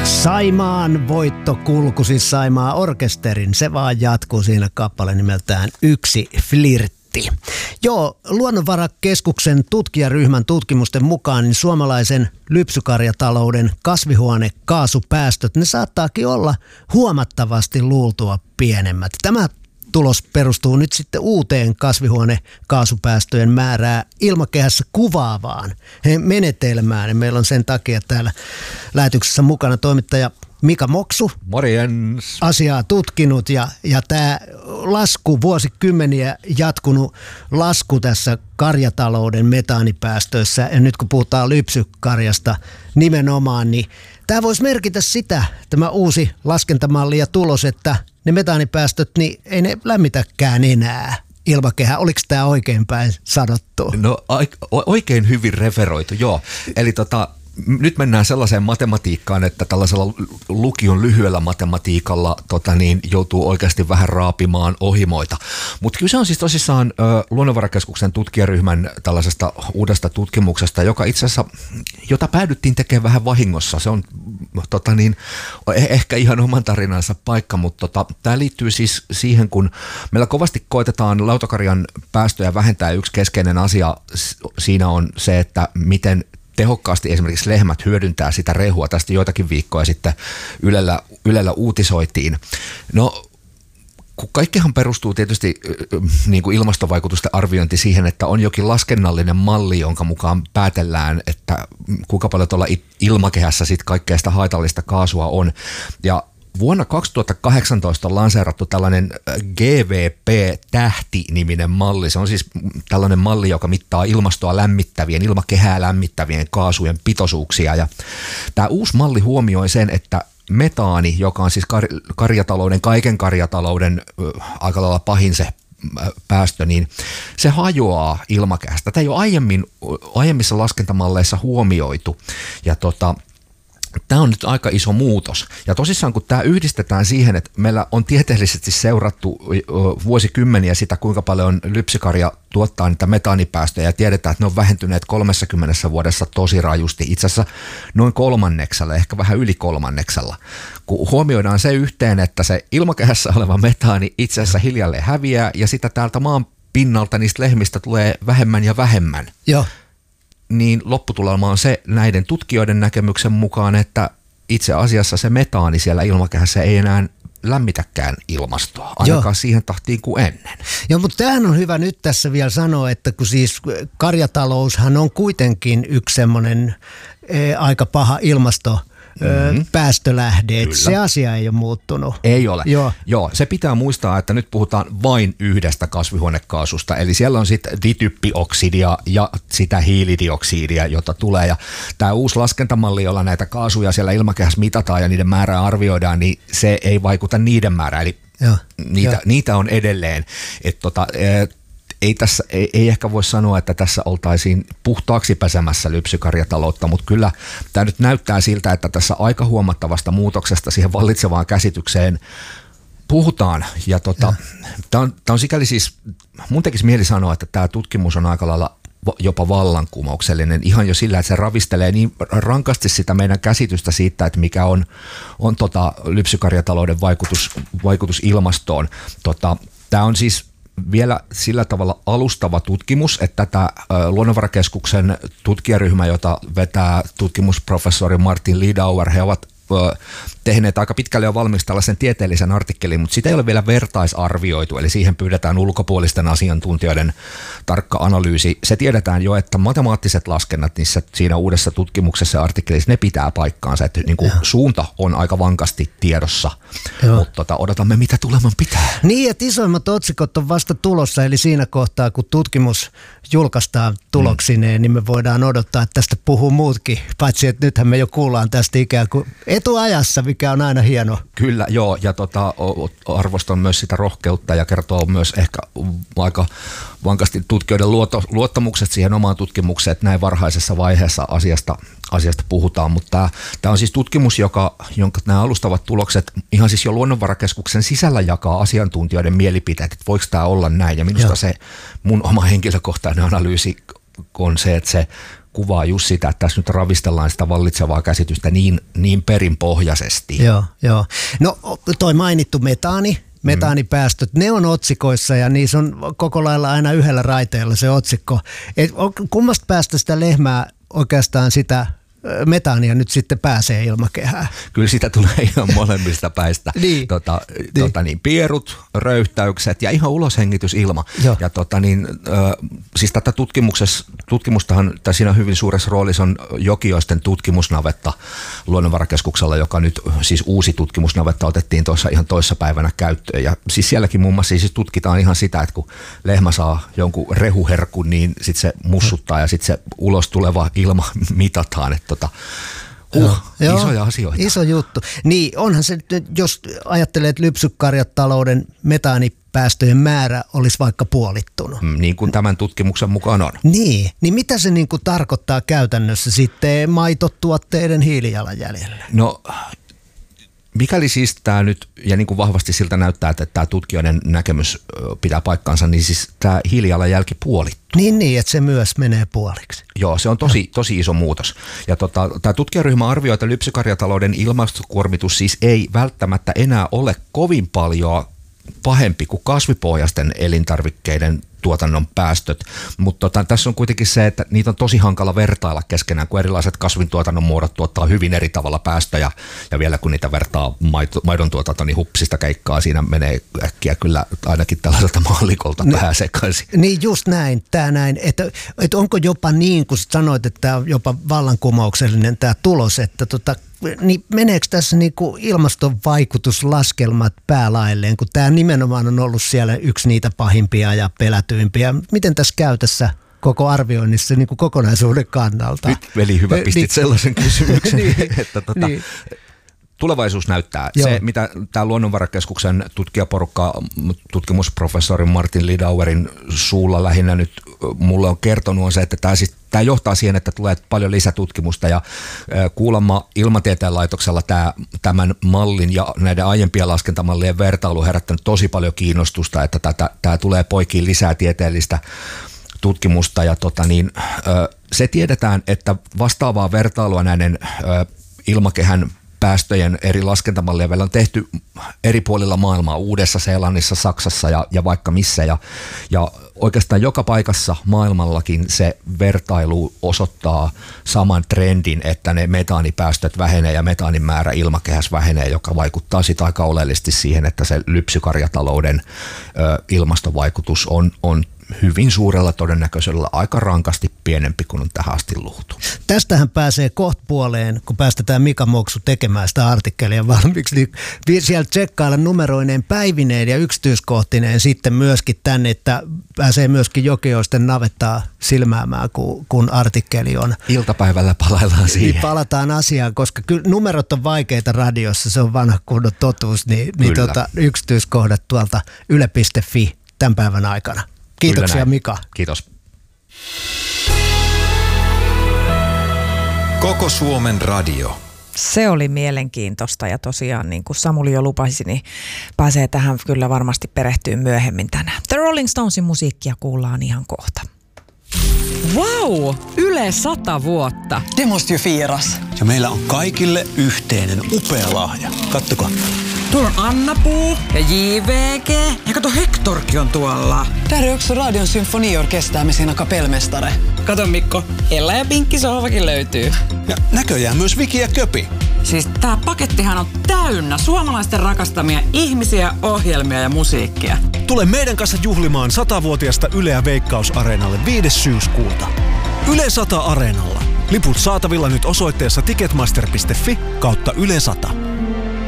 Saimaan voittokulku, siis Saimaa orkesterin, se vaan jatkuu siinä kappale nimeltään Yksi flirtti. Joo, Luonnonvarakeskuksen tutkijaryhmän tutkimusten mukaan niin suomalaisen lypsykarjatalouden kasvihuonekaasupäästöt, ne saattaakin olla huomattavasti luultua pienemmät. Tämä tulos perustuu nyt sitten uuteen kasvihuonekaasupäästöjen määrää ilmakehässä kuvaavaan menetelmään. Ja meillä on sen takia täällä lähetyksessä mukana toimittaja Mika Moksu. Morjens. Asiaa tutkinut ja tämä lasku, vuosikymmeniä jatkunut lasku tässä karjatalouden metaanipäästöissä, ja nyt kun puhutaan lypsykarjasta nimenomaan, niin tämä voisi merkitä sitä, tämä uusi laskentamalli ja tulos, että ne metaanipäästöt, niin ei ne lämmitäkään enää ilmakehää. Oliko tämä oikein päin sanottu? No oikein hyvin referoitu, joo. Eli nyt mennään sellaiseen matematiikkaan, että tällaisella lukion lyhyellä matematiikalla joutuu oikeasti vähän raapimaan ohimoita. Mutta kyse on siis tosissaan Luonnonvarakeskuksen tutkijaryhmän tällaisesta uudesta tutkimuksesta, joka itse asiassa, jota päädyttiin tekemään vähän vahingossa. Se on ehkä ihan oman tarinansa paikka, mutta tämä liittyy siis siihen, kun meillä kovasti koitetaan lautakarjan päästöjä vähentää. Yksi keskeinen asia siinä on se, että miten tehokkaasti esimerkiksi lehmät hyödyntää sitä rehua. Tästä joitakin viikkoja sitten Ylellä uutisoitiin. No, kun kaikkihan perustuu tietysti niin kuin ilmastovaikutusten arviointi siihen, että on jokin laskennallinen malli, jonka mukaan päätellään, että kuinka paljon tuolla ilmakehässä sit kaikkea sitä haitallista kaasua on. Ja vuonna 2018 on lanseerattu tällainen GWP-tähti-niminen malli. Se on siis tällainen malli, joka mittaa ilmastoa lämmittävien, ilmakehää lämmittävien kaasujen pitoisuuksia. Ja tämä uusi malli huomioi sen, että metaani, joka on siis kaiken karjatalouden aika lailla pahin se päästö, niin se hajoaa ilmakehästä. Tämä ei ole aiemmissa laskentamalleissa huomioitu. Ja tämä on nyt aika iso muutos. Ja tosissaan kun tämä yhdistetään siihen, että meillä on tieteellisesti seurattu vuosikymmeniä sitä, kuinka paljon lypsykarja tuottaa niitä metaanipäästöjä, ja tiedetään, että ne on vähentyneet 30 vuodessa tosi rajusti, itse asiassa noin 1/3, ehkä vähän yli 1/3. Kun huomioidaan se yhteen, että se ilmakehässä oleva metaani itse asiassa hiljalleen häviää, ja sitä täältä maan pinnalta niistä lehmistä tulee vähemmän ja vähemmän. Joo. Niin lopputulema on se näiden tutkijoiden näkemyksen mukaan, että itse asiassa se metaani siellä ilmakehässä ei enää lämmitäkään ilmastoa, ainakaan siihen tahtiin kuin ennen. Joo, mutta tämähän on hyvä nyt tässä vielä sanoa, että kun siis karjataloushan on kuitenkin yksi semmoinen aika paha päästölähde, että se asia ei ole muuttunut. Ei ole. Joo, se pitää muistaa, että nyt puhutaan vain yhdestä kasvihuonekaasusta, eli siellä on sitten dityppioksidia ja sitä hiilidioksidia, jota tulee, ja tämä uusi laskentamalli, jolla näitä kaasuja siellä ilmakehässä mitataan ja niiden määrää arvioidaan, niin se ei vaikuta niiden määrään, eli niitä on edelleen, että ei ehkä voi sanoa, että tässä oltaisiin puhtaaksi pesemässä lypsykarjataloutta, mutta kyllä tämä nyt näyttää siltä, että tässä aika huomattavasta muutoksesta siihen vallitsevaan käsitykseen puhutaan. Ja tämä on sikäli siis, mun tekisi mieli sanoa, että tämä tutkimus on aika lailla jopa vallankumouksellinen ihan jo sillä, että se ravistelee niin rankasti sitä meidän käsitystä siitä, että mikä on lypsykarjatalouden vaikutus ilmastoon. Tämä on siis vielä sillä tavalla alustava tutkimus, että tätä Luonnonvarakeskuksen tutkijaryhmä, jota vetää tutkimusprofessori Martin Lidauer, he ovat tehneet aika pitkälle jo valmiiksi tällaisen tieteellisen artikkelin, mutta sitä ei ole vielä vertaisarvioitu, eli siihen pyydetään ulkopuolisten asiantuntijoiden tarkka analyysi. Se tiedetään jo, että matemaattiset laskennat siinä uudessa tutkimuksessa ja artikkelissa, ne pitää paikkaansa, että niin kuin suunta on aika vankasti tiedossa, mutta odotamme mitä tuleman pitää. Niin, että isoimmat otsikot on vasta tulossa, eli siinä kohtaa, kun tutkimus julkaistaan tuloksineen, niin me voidaan odottaa, että tästä puhuu muutkin, paitsi että nythän me jo kuullaan tästä ikään kuin etuajassa, mikä on aina hieno. Kyllä, joo, ja arvostan myös sitä rohkeutta ja kertoo myös ehkä aika vankasti tutkijoiden luottamukset siihen omaan tutkimukseen, että näin varhaisessa vaiheessa asiasta puhutaan, mutta tämä on siis tutkimus, jonka nämä alustavat tulokset ihan siis jo Luonnonvarakeskuksen sisällä jakaa asiantuntijoiden mielipiteet, että voiko tämä olla näin, ja minusta se mun oma henkilökohtainen analyysi on se, että se kuvaa just sitä, että tässä nyt ravistellaan sitä vallitsevaa käsitystä niin perinpohjaisesti. Joo. No toi mainittu metaanipäästöt, ne on otsikoissa ja niissä on koko lailla aina yhdellä raiteella se otsikko. Kummasta päästä sitä lehmää oikeastaan sitä metaania nyt sitten pääsee ilmakehään? Kyllä sitä tulee ihan molemmista päistä. niin. Pierut, röyhtäykset ja ihan uloshengitysilma. Joo. Ja siis tätä tutkimustahan, tai siinä hyvin suuressa roolissa on Jokioisten tutkimusnavetta Luonnonvarakeskuksella, joka nyt siis uusi tutkimusnavetta otettiin tuossa ihan toissapäivänä käyttöön. Ja siis sielläkin muun muassa siis tutkitaan ihan sitä, että kun lehmä saa jonkun rehuherkun, niin sitten se mussuttaa ja sitten se ulos tuleva ilma mitataan, että isoja asioita. Iso juttu. Niin onhan se, jos ajattelee, että lypsykarjatalouden metaanipäästöjen määrä olisi vaikka puolittunut. Niin kuin tämän tutkimuksen mukaan on. Niin mitä se niin kuin tarkoittaa käytännössä sitten maitotuotteiden hiilijalanjäljellä? No mikäli siis tämä nyt, ja niin kuin vahvasti siltä näyttää, että tämä tutkijoiden näkemys pitää paikkaansa, niin siis tämä hiilijalanjälki puolittuu. Niin, että se myös menee puoliksi. Joo, se on tosi iso muutos. Ja tämä tutkijaryhmä arvioi, että lypsykarjatalouden ilmastokuormitus siis ei välttämättä enää ole kovin paljon pahempi kuin kasvipohjaisten elintarvikkeiden tuotannon päästöt, mutta tässä on kuitenkin se, että niitä on tosi hankala vertailla keskenään, kun erilaiset kasvintuotannon muodot tuottaa hyvin eri tavalla päästöjä, ja vielä kun niitä vertaa maidon tuotanto, niin hupsista keikkaa siinä menee äkkiä kyllä ainakin tällaiselta maallikolta vähän sekaisin. Niin just näin, että onko jopa niin, kun sanoit, että tämä on jopa vallankumouksellinen tämä tulos, että niin meneekö tässä niinku ilmastonvaikutuslaskelmat päälailleen, kun tämä nimenomaan on ollut siellä yksi niitä pahimpia ja pelätyimpiä. Miten tässä käy tässä koko arvioinnissa niin kuin kokonaisuuden kannalta? Nyt veli hyvä pistit sellaisen kysymyksen, että tulevaisuus näyttää. Joo. Se, mitä tämä Luonnonvarakeskuksen tutkijaporukka, tutkimusprofessori Martin Lidauerin suulla lähinnä nyt mulle on kertonut, on se, että tämä johtaa siihen, että tulee paljon lisätutkimusta ja kuulemma Ilmatieteen laitoksella tämän mallin ja näiden aiempien laskentamallien vertailu on herättänyt tosi paljon kiinnostusta, että tämä tulee poikiin lisää tieteellistä tutkimusta ja se tiedetään, että vastaavaa vertailua näiden ilmakehän päästöjen eri laskentamallien välillä on tehty eri puolilla maailmaa, Uudessa-Seelannissa, Saksassa ja vaikka missä. Ja oikeastaan joka paikassa maailmallakin se vertailu osoittaa saman trendin, että ne metaanipäästöt vähenee ja metaanin määrä ilmakehässä vähenee, joka vaikuttaa sitten aika oleellisesti siihen, että se lypsykarjatalouden ilmastovaikutus on hyvin suurella todennäköisellä aika rankasti pienempi kuin on tähän asti luultu. Tästähän pääsee kohta puoleen, kun päästetään Mika Moksu tekemään sitä artikkelia valmiiksi, niin siellä tsekkailla numeroineen päivineen ja yksityiskohtineen sitten myöskin tänne, että pääsee myöskin Jokioisten navettaa silmäämään, kun artikkeli on. Iltapäivällä palaillaan siihen. Niin palataan asiaan, koska kyllä numerot on vaikeita radiossa, se on vanha kunnon totuus, niin yksityiskohdat tuolta yle.fi tämän päivän aikana. Kiitoksia Mika. Kiitos. Koko Suomen radio. Se oli mielenkiintoista ja tosiaan niin kuin Samuli jo lupasi, niin pääsee tähän kyllä varmasti perehtyä myöhemmin tänään. The Rolling Stonesin musiikkia kuullaan ihan kohta. Wow! Yle 100 vuotta. Det måste ju firas. Ja meillä on kaikille yhteinen upea lahja. Kattokaa. Tuolla on Anna-Puu ja JVG. Ja kato, Hektorkin on tuolla. Där är också Radion symfoniorkester med sina kapellmästare. Kato Mikko, Ella ja Pinkki sohvakin löytyy. Ja näköjään myös Viki ja Köpi. Siis tää pakettihan on täynnä suomalaisten rakastamia ihmisiä, ohjelmia ja musiikkia. Tule meidän kanssa juhlimaan 100-vuotiaasta Yle ja Veikkaus-areenalle 5. syyskuuta. Yle 100 Areenalla. Liput saatavilla nyt osoitteessa ticketmaster.fi/Yle 100.